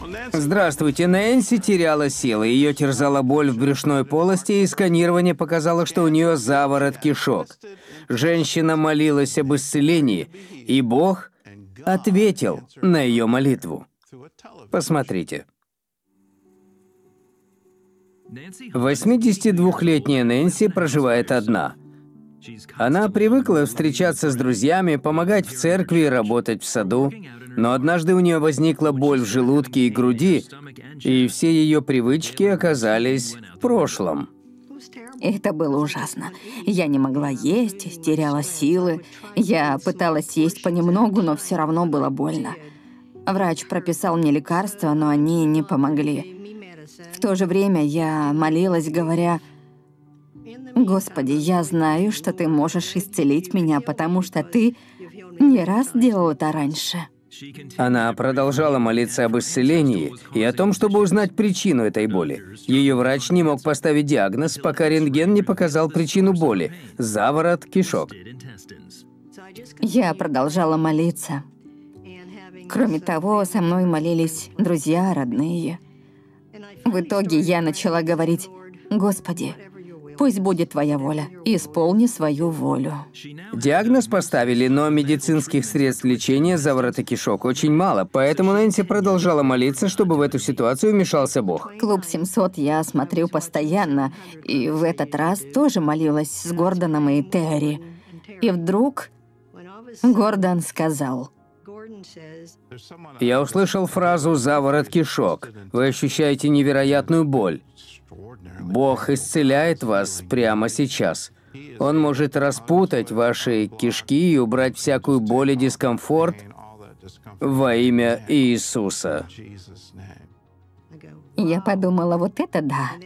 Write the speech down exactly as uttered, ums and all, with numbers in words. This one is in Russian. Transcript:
Здравствуйте. Нэнси теряла силы, ее терзала боль в брюшной полости, и сканирование показало, что у нее заворот кишок. Женщина молилась об исцелении, и Бог ответил на ее молитву. Посмотрите. восьмидесятидвухлетняя Нэнси проживает одна. Она привыкла встречаться с друзьями, помогать в церкви и работать в саду. Но однажды у нее возникла боль в желудке и груди, и все ее привычки оказались в прошлом. Это было ужасно. Я не могла есть, теряла силы. Я пыталась есть понемногу, но все равно было больно. Врач прописал мне лекарства, но они не помогли. В то же время я молилась, говоря: «Господи, я знаю, что Ты можешь исцелить меня, потому что Ты не раз делал это раньше». Она продолжала молиться об исцелении и о том, чтобы узнать причину этой боли. Ее врач не мог поставить диагноз, пока рентген не показал причину боли – заворот кишок. Я продолжала молиться. Кроме того, со мной молились друзья, родные. В итоге я начала говорить: «Господи, пусть будет Твоя воля, исполни свою волю». Диагноз поставили, но медицинских средств лечения заворота кишок очень мало, поэтому Нэнси продолжала молиться, чтобы в эту ситуацию вмешался Бог. Клуб семьсот я смотрю постоянно, и в этот раз тоже молилась с Гордоном и Терри. И вдруг Гордон сказал: Я услышал фразу «заворот кишок». Вы ощущаете невероятную боль. Бог исцеляет вас прямо сейчас. Он может распутать ваши кишки и убрать всякую боль и дискомфорт во имя Иисуса. Я подумала, вот это да.